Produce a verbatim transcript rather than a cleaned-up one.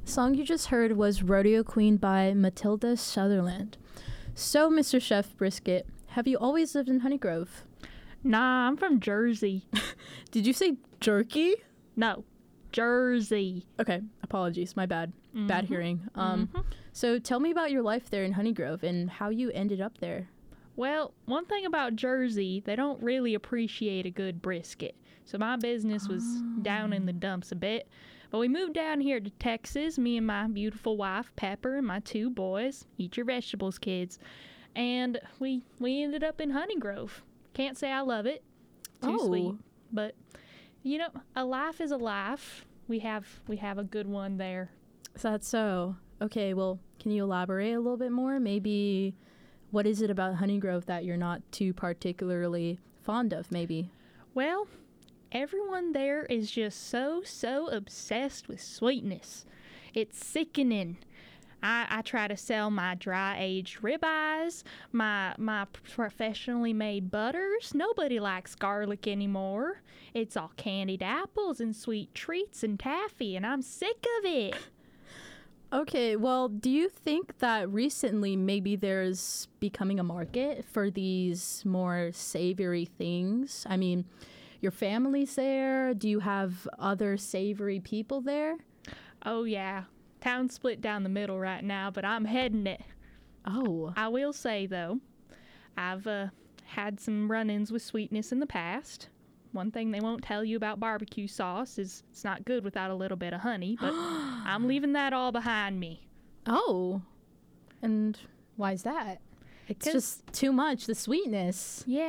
Song you just heard was Rodeo Queen by Matilda Sutherland. So, Mister Chef Brisket, have you always lived in Honeygrove? Nah, I'm from Jersey. Did you say jerky? No, Jersey. Okay, apologies, my bad. Mm-hmm. Bad hearing. Um, mm-hmm. So tell me about your life there in Honeygrove and how you ended up there. Well, one thing about Jersey, they don't really appreciate a good brisket. So my business was Oh. down in the dumps a bit. But we moved down here to Texas, me and my beautiful wife, Pepper, and my two boys. Eat your vegetables, kids. And we we ended up in Honeygrove. Can't say I love it. Too Oh. sweet. But, you know, a life is a life. We have we have a good one there. Is that so? Okay, well, can you elaborate a little bit more? Maybe what is it about Honeygrove that you're not too particularly fond of, maybe? Well, everyone there is just so, so obsessed with sweetness. It's sickening. I, I try to sell my dry-aged ribeyes, my my professionally made butters. Nobody likes garlic anymore. It's all candied apples and sweet treats and taffy, and I'm sick of it. Okay, well, do you think that recently maybe there's becoming a market for these more savory things? I mean, your family's there. Do you have other savory people there? Oh, yeah. Town's split down the middle right now, but I'm heading it. Oh. I will say, though, I've uh, had some run-ins with sweetness in the past. One thing they won't tell you about barbecue sauce is it's not good without a little bit of honey, but I'm leaving that all behind me. Oh. And why is that? It's 'Cause- just too much, the sweetness. Yeah,